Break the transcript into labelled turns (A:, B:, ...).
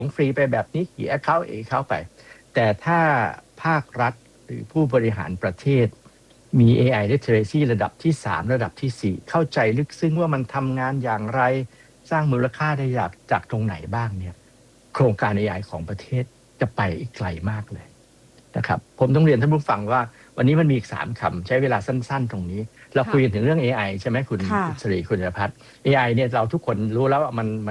A: ฟรีไปแบบนี้กี่ account account ไปแต่ถ้าภาครัฐหรือผู้บริหารประเทศมี AI literacy ระดับที่3ระดับที่4เข้าใจลึกซึ้งว่ามันทำงานอย่างไรสร้างมูลค่าได้จากตรงไหนบ้างเนี่ยโครงการ AI ของประเทศจะไปอีกไกลมากเลยนะครับผมต้องเรียนท่านผู้ฟังว่าวันนี้มันมีอีก3คำใช้เวลาสั้นๆตรงนี้เราคุยกันถึงเรื่อง AI ใช่ไหมคุณ
B: ค่ะ
A: สิริคุณพัฒน์ AI เนี่ยเราทุกคนรู้แล้วว่ามัน